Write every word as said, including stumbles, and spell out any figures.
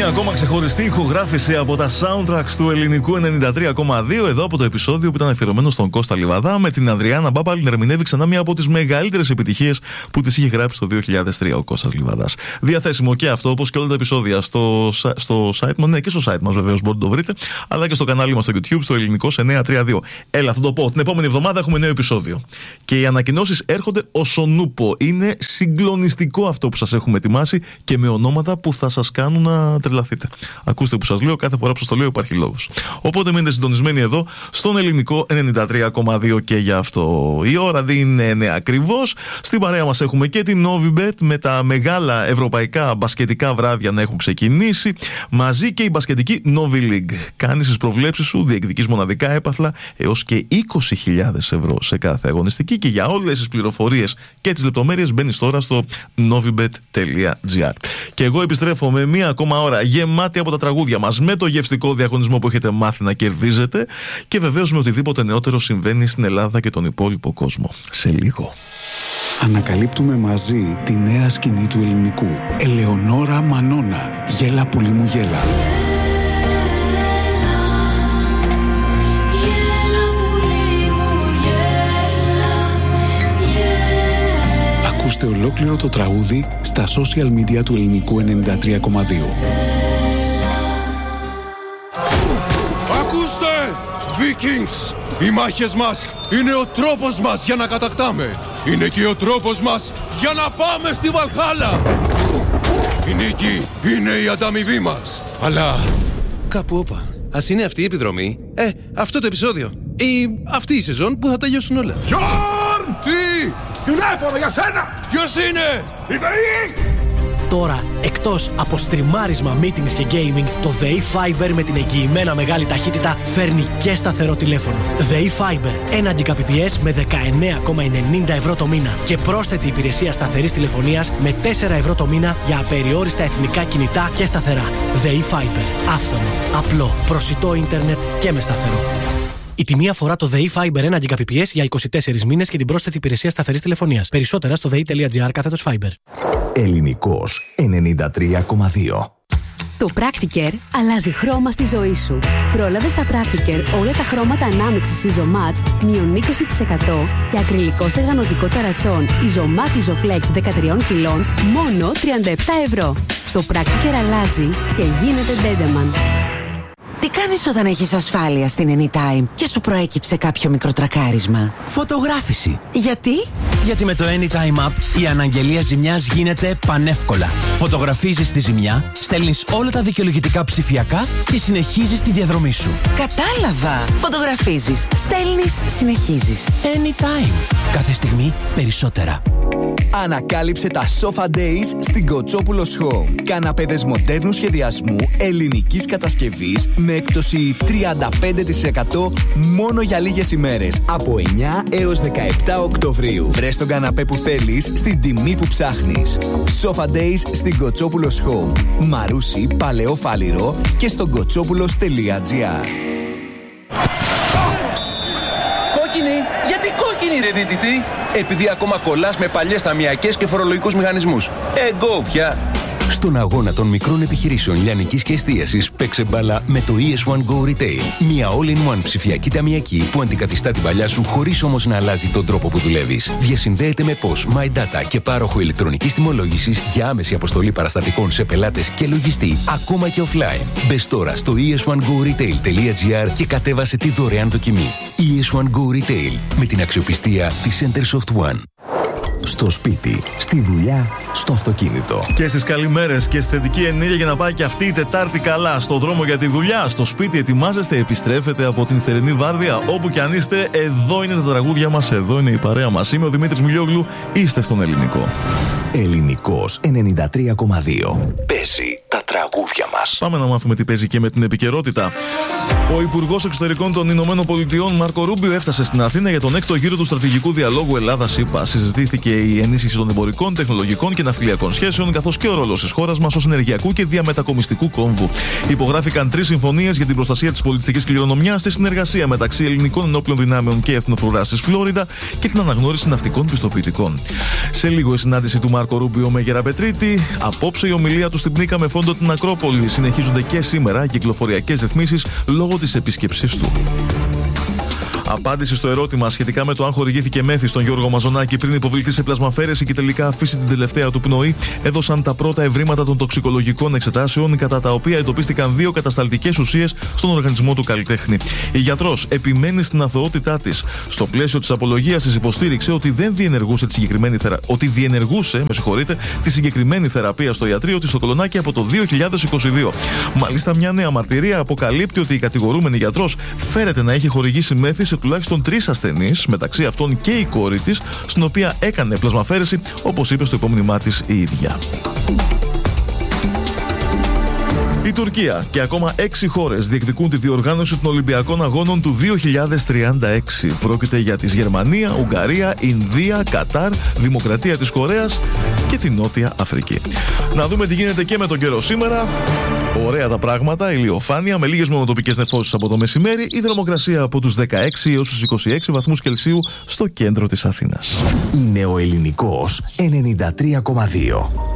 Μία ακόμα ξεχωριστή ηχογράφηση από τα soundtracks του ελληνικού ενενήντα τρία κόμμα δύο. Εδώ από το επεισόδιο που ήταν αφιερωμένο στον Κώστα Λιβαδά, με την Ανδριάννα Μπάπαλη να ερμηνεύει ξανά μία από τις μεγαλύτερες επιτυχίες που της είχε γράψει το δύο χιλιάδες τρία ο Κώστας Λιβαδάς. Διαθέσιμο και αυτό, όπως και όλα τα επεισόδια στο, στο site μας, ναι, και στο site μας βεβαίως μπορείτε να το βρείτε, αλλά και στο κανάλι μας στο YouTube, στο ελληνικός εννιακόσια τριάντα δύο. Έλα, θα το πω. Την επόμενη εβδομάδα έχουμε νέο επεισόδιο. Και οι ανακοινώσεις έρχονται ως ο νούπο. Είναι συγκλονιστικό αυτό που σας έχουμε ετοιμάσει και με ονόματα που θα σας κάνουν να τρελαθείτε. Ακούστε που σας λέω, κάθε φορά που σας το λέω υπάρχει λόγος. Οπότε μείνετε συντονισμένοι εδώ στον ελληνικό ενενήντα τρία κόμμα δύο και για αυτό. Η ώρα είναι εννιά ακριβώς. Στην παρέα μας έχουμε και την Novibet με τα μεγάλα ευρωπαϊκά μπασκετικά βράδια να έχουν ξεκινήσει. Μαζί και η μπασκετική Novi League. Κάνεις τις προβλέψεις σου, διεκδικείς μοναδικά έπαθλα έως και είκοσι χιλιάδες ευρώ σε κάθε αγωνιστική. Και για όλες τις πληροφορίες και τις λεπτομέρειες μπαίνεις τώρα στο novibet τελεία gr. Και εγώ επιστρέφω με μία ακόμα ώρα γεμάτη από τα τραγούδια μας, με το γευστικό διαγωνισμό που έχετε μάθει να κερδίζετε και βεβαίως με οτιδήποτε νεότερο συμβαίνει στην Ελλάδα και τον υπόλοιπο κόσμο. Σε λίγο. Ανακαλύπτουμε μαζί τη νέα σκηνή του ελληνικού. Ελεονόρα Μανώνα. Γέλα πουλί μου γέλα. Ακούστε ολόκληρο το τραγούδι στα social media του ελληνικού ενενήντα τρία κόμμα δύο. Ακούστε! Vikings! Οι μάχες μας είναι ο τρόπος μας για να κατακτάμε. Είναι και ο τρόπος μας για να πάμε στη Βαλχάλα. Η νίκη είναι η ανταμοιβή μας. Αλλά κάπου όπα. Ας είναι αυτή η επιδρομή, ε, αυτό το επεισόδιο ή αυτή η σεζόν που θα τελειώσουν όλα. Γιόρν! Τι! Τηλέφωνο για σένα! Ποιος είναι? Η ΔΕΗ! Τώρα, εκτός από στριμάρισμα, meetings και gaming, το ΔΕΗ Fiber με την εγγυημένα μεγάλη ταχύτητα φέρνει και σταθερό τηλέφωνο. ΔΕΗ Fiber, ένα Gbps με δεκαεννέα κόμμα ενενήντα ευρώ το μήνα και πρόσθετη υπηρεσία σταθερής τηλεφωνίας με τέσσερα ευρώ το μήνα για απεριόριστα εθνικά κινητά και σταθερά. ΔΕΗ Fiber, άφθονο, απλό, προσιτό ίντερνετ και με σταθερό. Η τιμή αφορά το ΔΕΗ Fiber ένα Gbps για είκοσι τέσσερις μήνες και την πρόσθετη υπηρεσία σταθερής τηλεφωνίας. Περισσότερα στο δei.gr κάθετος Fiber. Ελληνικός ενενήντα τρία κόμμα δύο. Το Practicare αλλάζει χρώμα στη ζωή σου. Πρόλαβε στα Practicare όλα τα χρώματα ανάμειξης Isomat μείον είκοσι τοις εκατό και ακριλικό στεγανοτικό ταρατσόν Isomat Isoflex δεκατρία κιλών μόνο τριάντα επτά ευρώ. Το Practicare αλλάζει και γίνεται Dendeman. Τι κάνεις όταν έχεις ασφάλεια στην Anytime και σου προέκυψε κάποιο μικροτρακάρισμα? Φωτογράφηση. Γιατί? Γιατί με το Anytime App η αναγγελία ζημιάς γίνεται πανεύκολα. Φωτογραφίζεις τη ζημιά, στέλνεις όλα τα δικαιολογητικά ψηφιακά και συνεχίζεις τη διαδρομή σου. Κατάλαβα. Φωτογραφίζεις, στέλνεις, συνεχίζεις. Anytime. Κάθε στιγμή περισσότερα. Ανακάλυψε τα Sofa Days στην Κοτσόπουλος Home. Καναπέδες μοντέρνου σχεδιασμού, ελληνικής κατασκευής με έκπτωση τριάντα πέντε τοις εκατό μόνο για λίγες ημέρες. Από εννιά έως δεκαεπτά Οκτωβρίου. Βρες τον καναπέ που θέλεις στην τιμή που ψάχνεις. Sofa Days στην Κοτσόπουλος Home. Μαρούσι, Παλαιό Φάληρο και στο κοτσόπουλος τελεία gr. Κόκκινη! Γιατί κόκκινη ρε δίτητη? Επειδή ακόμα κολλάς με παλιές ταμιακές και φορολογικούς μηχανισμούς. Εγκό πια! Στον αγώνα των μικρών επιχειρήσεων λιανικής και εστίασης παίξε μπάλα με το ι ες one Go Retail. Μια all-in-one ψηφιακή ταμιακή που αντικαθιστά την παλιά σου χωρίς όμως να αλλάζει τον τρόπο που δουλεύεις. Διασυνδέεται με P O S, MyData και πάροχο ηλεκτρονικής τιμολόγησης για άμεση αποστολή παραστατικών σε πελάτες και λογιστή, ακόμα και offline. Μπες τώρα στο ι ες one go retail τελεία gr και κατέβασε τη δωρεάν δοκιμή. ι ες one Go Retail με την αξιοπιστία της Centersoft One. Στο σπίτι, στη δουλειά, στο αυτοκίνητο. Και στις καλημέρες και στη θετική ενέργεια για να πάει και αυτή η Τετάρτη καλά. Στο δρόμο για τη δουλειά, στο σπίτι ετοιμάζεστε, επιστρέφετε από την θερινή βάρδια. Όπου κι αν είστε, εδώ είναι τα τραγούδια μας, εδώ είναι η παρέα μας. Είμαι ο Δημήτρης Μιλιόγλου, είστε στον Ελληνικό. Ελληνικός ενενήντα τρία κόμμα δύο. Παίζει τα τραγούδια μας. Πάμε να μάθουμε τι παίζει και με την επικαιρότητα. Ο Υπουργός Εξωτερικών των Ηνωμένων Πολιτειών, Μάρκο Ρούμπιο, έφτασε στην Αθήνα για τον έκτο γύρο του στρατηγικού διαλόγου Ελλάδα-ΗΠΑ. Συζητήθηκε η ενίσχυση των εμπορικών, τεχνολογικών και ναυτιλιακών σχέσεων, καθώς και ο ρόλος της χώρας μας ως ενεργειακού και διαμετακομιστικού κόμβου. Υπογράφηκαν τρεις συμφωνίες για την προστασία της πολιτιστικής κληρονομιάς, τη συνεργασία μεταξύ ελληνικών ενόπλων δυνάμεων και εθνοφρουράς της Φλόριντα και την αναγνώριση ναυτικών πιστοποιητικών. Σε λίγο η συνάντηση του Μάρκο Ρούμπιο με Γεραπετρίτη. Απόψε η ομιλία του στην Πνίκα με φόντο την Ακρόπολη συνεχίζονται και σήμερα κυκλοφοριακές ρυθμίσεις λόγω της επίσκεψής του. Απάντηση στο ερώτημα σχετικά με το αν χορηγήθηκε μέθη στον Γιώργο Μαζονάκη πριν υποβληθεί σε πλασμαφέρεση και τελικά αφήσει την τελευταία του πνοή, έδωσαν τα πρώτα ευρήματα των τοξικολογικών εξετάσεων, κατά τα οποία εντοπίστηκαν δύο κατασταλτικές ουσίες στον οργανισμό του καλλιτέχνη. Η γιατρός επιμένει στην αθωότητά της. Στο πλαίσιο της απολογίας της υποστήριξε ότι δεν διενεργούσε τη συγκεκριμένη, θερα... ότι διενεργούσε, με συγχωρείτε, τη συγκεκριμένη θεραπεία στο ιατρείο της στο Κολονάκι από το δύο χιλιάδες είκοσι δύο. Μάλιστα, μια νέα μαρτυρία αποκαλύπτει ότι η κατηγορούμενη γιατρός φέρεται να έχει χορηγήσει μέθη σε τουλάχιστον τρεις ασθενείς, μεταξύ αυτών και η κόρη της, στην οποία έκανε πλασμαφέρεση, όπως είπε στο υπόμνημά της η ίδια. Η Τουρκία και ακόμα έξι χώρες διεκδικούν τη διοργάνωση των Ολυμπιακών Αγώνων του δύο χιλιάδες τριάντα έξι. Πρόκειται για τη Γερμανία, Ουγγαρία, Ινδία, Κατάρ, Δημοκρατία της Κορέας και τη Νότια Αφρική. Να δούμε τι γίνεται και με τον καιρό σήμερα. Ωραία τα πράγματα, ηλιοφάνεια με λίγες μονοτοπικές νεφώσεις από το μεσημέρι, η θερμοκρασία από τους δεκαέξι έως τους είκοσι έξι βαθμούς Κελσίου στο κέντρο της Αθήνας. Είναι ο Ελληνικός ενενήντα τρία κόμμα δύο.